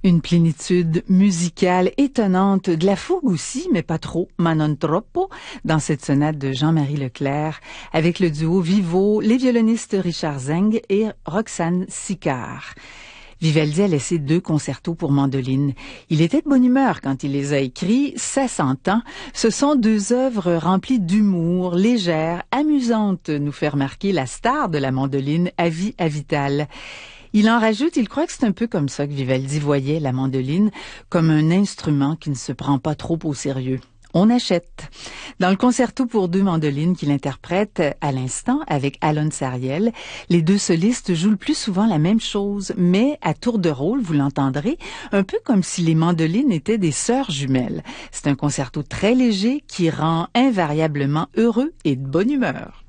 Une plénitude musicale étonnante, de la fougue aussi, mais pas trop, ma non troppo, dans cette sonate de Jean-Marie Leclerc, avec le duo Vivo, les violonistes Richard Zeng et Roxane Sicard. Vivaldi a laissé 2 concertos pour mandoline. Il était de bonne humeur quand il les a écrits, ça s'entend. Ce sont 2 œuvres remplies d'humour, légères, amusantes, nous fait remarquer la star de la mandoline, Avi Avital. Il en rajoute, il croit que c'est un peu comme ça que Vivaldi voyait la mandoline, comme un instrument qui ne se prend pas trop au sérieux. On achète. Dans le concerto pour 2 mandolines qu'il interprète à l'instant avec Alon Sariel, les 2 solistes jouent le plus souvent la même chose, mais à tour de rôle, vous l'entendrez, un peu comme si les mandolines étaient des sœurs jumelles. C'est un concerto très léger qui rend invariablement heureux et de bonne humeur.